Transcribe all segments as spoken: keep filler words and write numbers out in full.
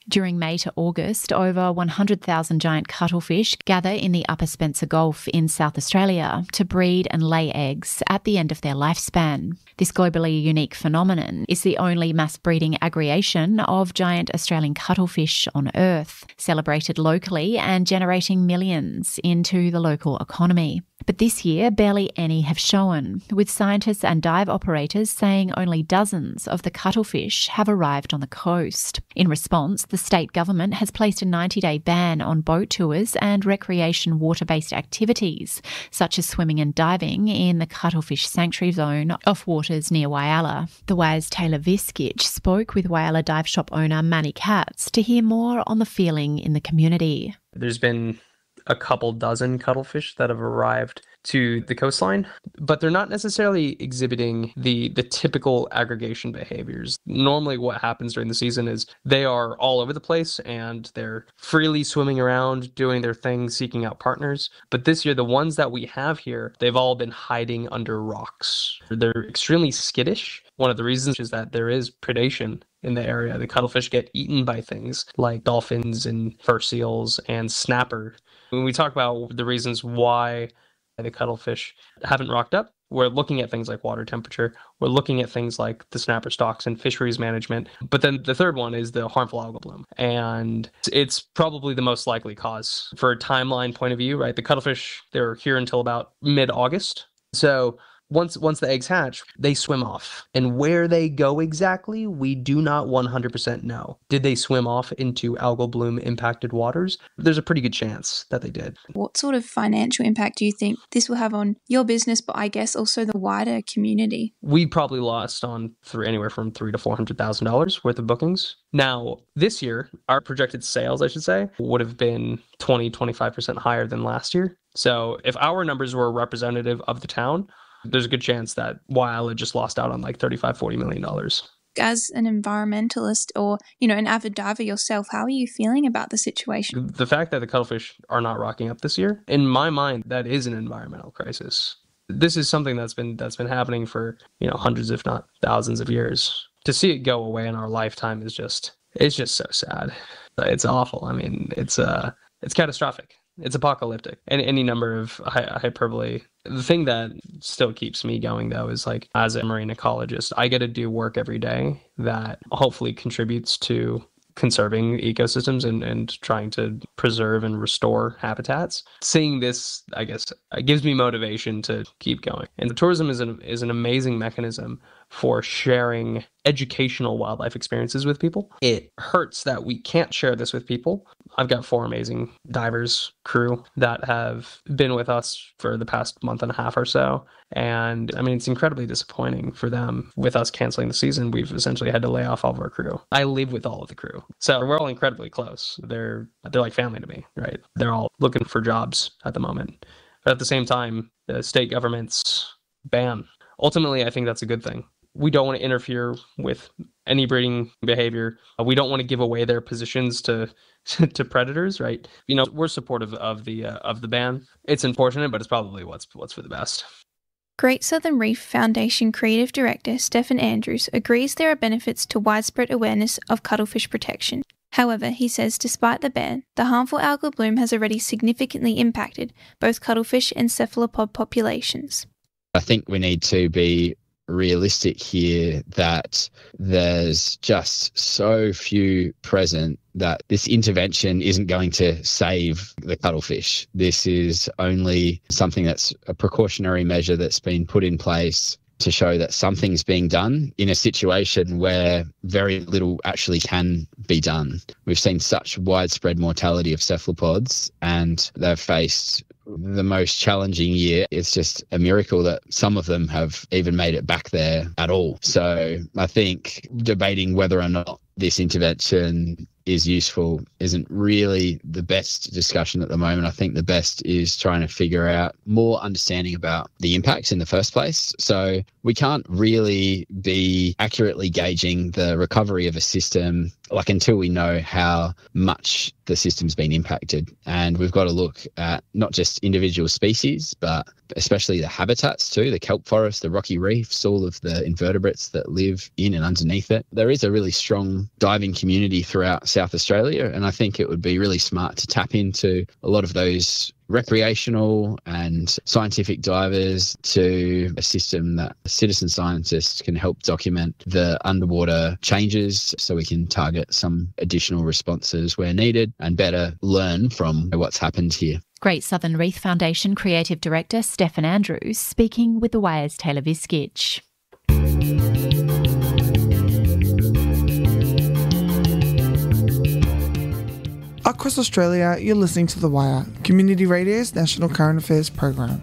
During May to August, over one hundred thousand giant cuttlefish gather in the Upper Spencer Gulf in South Australia to breed and lay eggs at the end of their lifespan. This globally unique phenomenon is the only mass breeding aggregation of giant Australian cuttlefish on Earth, celebrated locally and generating millions into the local economy. But this year, barely any have shown, with scientists and dive operators saying only dozens of the cuttlefish have arrived on the coast. In response, the state government has placed a ninety-day ban on boat tours and recreation water-based activities, such as swimming and diving in the cuttlefish sanctuary zone off waters near Whyalla. The W A S Taylor Viskich spoke with Whyalla dive shop owner Manny Katz to hear more on the feeling in the community. There's been a couple dozen cuttlefish that have arrived to the coastline, but they're not necessarily exhibiting the the typical aggregation behaviors. Normally what happens during the season is they are all over the place and they're freely swimming around, doing their thing, seeking out partners. But this year, the ones that we have here, they've all been hiding under rocks. They're extremely skittish. One of the reasons is that there is predation in the area. The cuttlefish get eaten by things like dolphins and fur seals and snapper. When we talk about the reasons why the cuttlefish haven't rocked up, we're looking at things like water temperature. We're looking at things like the snapper stocks and fisheries management. But then the third one is the harmful algal bloom. And it's probably the most likely cause. For a timeline point of view, right? The cuttlefish, they're here until about mid-August. So Once once the eggs hatch, they swim off. And where they go exactly, we do not one hundred percent know. Did they swim off into algal bloom impacted waters? There's a pretty good chance that they did. What sort of financial impact do you think this will have on your business, but I guess also the wider community? We probably lost on three, anywhere from three to four hundred thousand dollars worth of bookings. Now, this year, our projected sales, I should say, would have been twenty, twenty-five percent higher than last year. So if our numbers were representative of the town, there's a good chance that Whyalla just lost out on like thirty-five, forty million dollars. As an environmentalist or, you know, an avid diver yourself, how are you feeling about the situation? The fact that the cuttlefish are not rocking up this year, in my mind, that is an environmental crisis. This is something that's been that's been happening for, you know, hundreds, if not thousands of years. To see it go away in our lifetime is just, it's just so sad. It's awful. I mean, it's uh, it's catastrophic. It's apocalyptic. And any number of hy- hyperbole. The thing that still keeps me going, though, is like, as a marine ecologist, I get to do work every day that hopefully contributes to conserving ecosystems and, and trying to preserve and restore habitats. Seeing this, I guess, gives me motivation to keep going. And tourism is an, is an amazing mechanism for sharing educational wildlife experiences with people. It hurts that we can't share this with people. I've got four amazing divers crew that have been with us for the past month and a half or so. And I mean, it's incredibly disappointing for them. With us canceling the season, we've essentially had to lay off all of our crew. I live with all of the crew. So we're all incredibly close. They're they're like family to me, right? They're all looking for jobs at the moment. But at the same time, the state government's ban. Ultimately, I think that's a good thing. We don't want to interfere with any breeding behavior. We don't want to give away their positions to to predators, right? You know, we're supportive of the uh, of the ban. It's unfortunate, but it's probably what's what's for the best. Great Southern Reef Foundation Creative Director Stephen Andrews agrees there are benefits to widespread awareness of cuttlefish protection. However, he says despite the ban, the harmful algal bloom has already significantly impacted both cuttlefish and cephalopod populations. I think we need to be realistic here that there's just so few present that this intervention isn't going to save the cuttlefish. This is only something that's a precautionary measure that's been put in place to show that something's being done in a situation where very little actually can be done. We've seen such widespread mortality of cephalopods, and they've faced the most challenging year. It's just a miracle that some of them have even made it back there at all. So I think debating whether or not this intervention is useful isn't really the best discussion at the moment. I think the best is trying to figure out more understanding about the impacts in the first place. So we can't really be accurately gauging the recovery of a system like until we know how much the system's been impacted. And we've got to look at not just individual species, but especially the habitats too, the kelp forest, the rocky reefs, all of the invertebrates that live in and underneath it. There is a really strong diving community throughout South Australia, and I think it would be really smart to tap into a lot of those recreational and scientific divers to a system that citizen scientists can help document the underwater changes so we can target some additional responses where needed and better learn from what's happened here. Great Southern Reef Foundation Creative Director Stefan Andrews speaking with the Wire's Taylor Viskich. Across Australia, you're listening to The Wire, Community Radio's national current affairs program.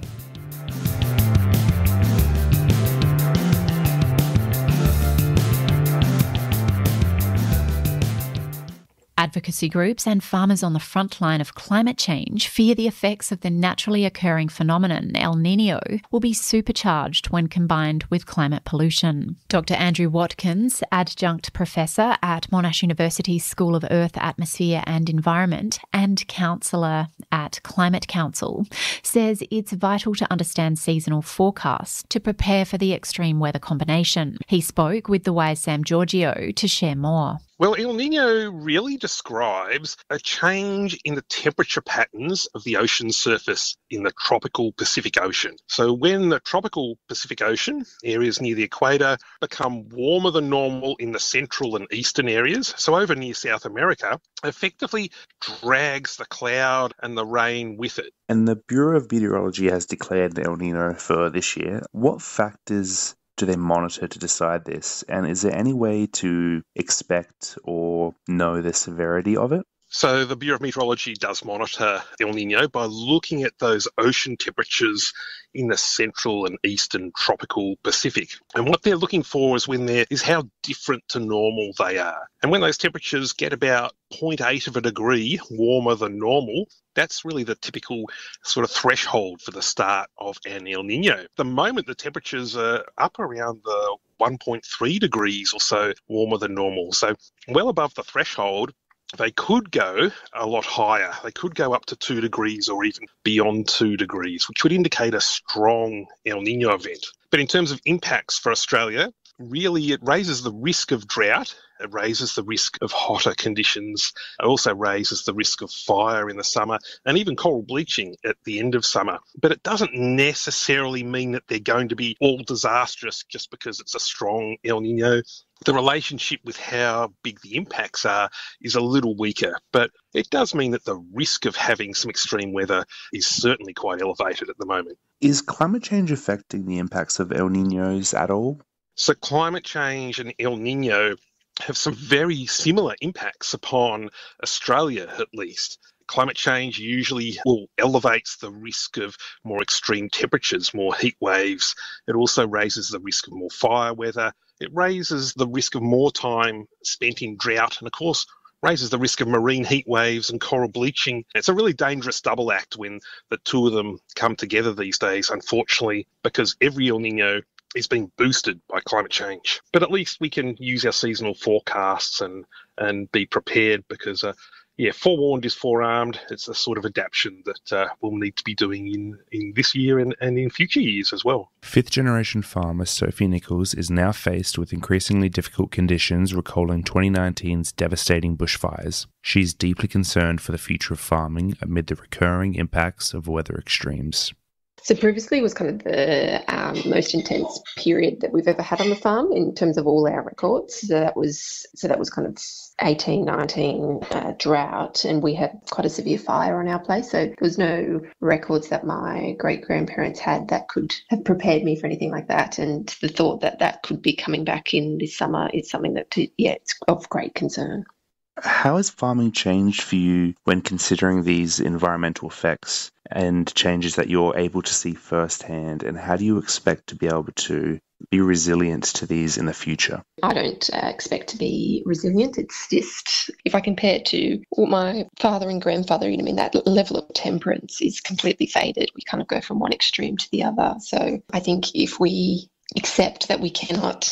Advocacy groups and farmers on the front line of climate change fear the effects of the naturally occurring phenomenon El Niño will be supercharged when combined with climate pollution. Doctor Andrew Watkins, adjunct professor at Monash University's School of Earth, Atmosphere and Environment and counsellor at Climate Council, says it's vital to understand seasonal forecasts to prepare for the extreme weather combination. He spoke with the Wire's Sam Giorgio to share more. Well, El Niño really describes a change in the temperature patterns of the ocean surface in the tropical Pacific Ocean. So when the tropical Pacific Ocean, areas near the equator, become warmer than normal in the central and eastern areas, so over near South America, effectively drags the cloud and the rain with it. And the Bureau of Meteorology has declared the El Niño for this year. What factors do they monitor to decide this? And is there any way to expect or know the severity of it? So the Bureau of Meteorology does monitor El Niño by looking at those ocean temperatures in the central and eastern tropical Pacific. And what they're looking for is when they're is how different to normal they are. And when those temperatures get about zero point eight of a degree warmer than normal, that's really the typical sort of threshold for the start of an El Niño. The moment the temperatures are up around the one point three degrees or so warmer than normal, so well above the threshold, they could go a lot higher. They could go up to two degrees or even beyond two degrees, which would indicate a strong El Niño event. But in terms of impacts for Australia, really it raises the risk of drought. It raises the risk of hotter conditions. It also raises the risk of fire in the summer and even coral bleaching at the end of summer. But it doesn't necessarily mean that they're going to be all disastrous just because it's a strong El Niño. The relationship with how big the impacts are is a little weaker, but it does mean that the risk of having some extreme weather is certainly quite elevated at the moment. Is climate change affecting the impacts of El Niños at all? So climate change and El Niño have some very similar impacts upon Australia, at least. Climate change usually well, elevates the risk of more extreme temperatures, more heat waves. It also raises the risk of more fire weather. It raises the risk of more time spent in drought and, of course, raises the risk of marine heat waves and coral bleaching. It's a really dangerous double act when the two of them come together these days, unfortunately, because every El Niño is being boosted by climate change. But at least we can use our seasonal forecasts and, and be prepared because, uh, yeah, forewarned is forearmed. It's a sort of adaptation that uh, we'll need to be doing in, in this year and, and in future years as well. Fifth-generation farmer Sophie Nichols is now faced with increasingly difficult conditions recalling twenty nineteen's devastating bushfires. She's deeply concerned for the future of farming amid the recurring impacts of weather extremes. So previously was kind of the um, most intense period that we've ever had on the farm in terms of all our records. So that was so that was kind of eighteen nineteen uh, drought, and we had quite a severe fire on our place. So there was no records that my great-grandparents had that could have prepared me for anything like that. And the thought that that could be coming back in this summer is something that, yeah, it's of great concern. How has farming changed for you when considering these environmental effects and changes that you're able to see firsthand? And how do you expect to be able to be resilient to these in the future? I don't uh, expect to be resilient. It's just, if I compare it to what my father and grandfather, you know, I mean, that level of temperance is completely faded. We kind of go from one extreme to the other. So I think if we accept that we cannot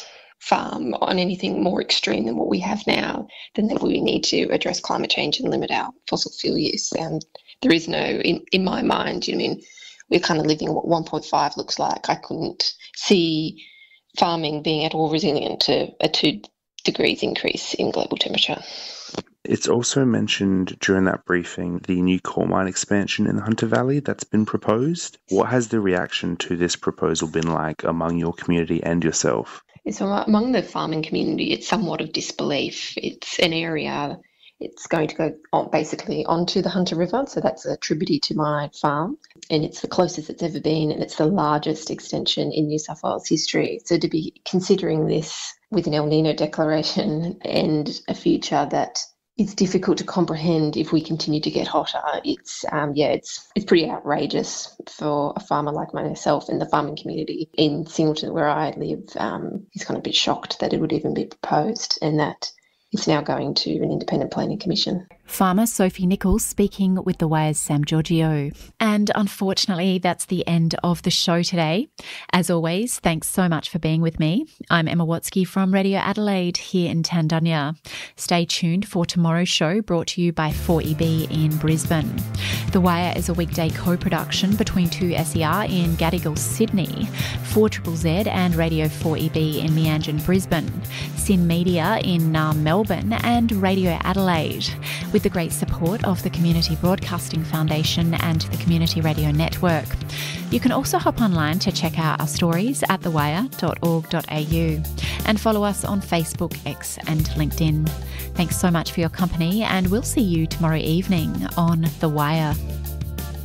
farm on anything more extreme than what we have now, then that we need to address climate change and limit our fossil fuel use. And there is no, in, in my mind, you know, I mean, we're kind of living what one point five looks like. I couldn't see farming being at all resilient to a two degrees increase in global temperature. It's also mentioned during that briefing the new coal mine expansion in the Hunter Valley that's been proposed. What has the reaction to this proposal been like among your community and yourself? So among the farming community, it's somewhat of disbelief. It's an area, it's going to go on basically onto the Hunter River, so that's a tributary to my farm, and it's the closest it's ever been, and it's the largest extension in New South Wales history. So to be considering this with an El Nino declaration and a future that it's difficult to comprehend if we continue to get hotter. It's um, yeah, it's it's pretty outrageous for a farmer like myself, and the farming community in Singleton, where I live, um, is kind of a bit shocked that it would even be proposed, and that it's now going to an independent planning commission. Farmer Sophie Nichols speaking with The Wire's Sam Giorgio. And unfortunately, that's the end of the show today. As always, thanks so much for being with me. I'm Emma Watsky from Radio Adelaide here in Tandanya. Stay tuned for tomorrow's show, brought to you by four E B in Brisbane. The Wire is a weekday co-production between two S E R in Gadigal, Sydney, four Z Z Z and Radio four E B in Meanjin, Brisbane, Sin Media in Naarm, Melbourne, and Radio Adelaide, with the great support of the Community Broadcasting Foundation and the Community Radio Network. You can also hop online to check out our stories at the wire dot org dot a u and follow us on Facebook, X and LinkedIn. Thanks so much for your company, and we'll see you tomorrow evening on The Wire.